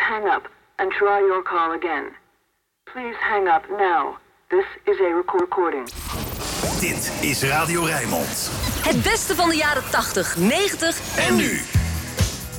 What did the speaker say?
hang up and try your call again. Please hang up now. This is a recording. Dit is Radio Rijnmond. Het beste van de jaren 80, 90 en nu.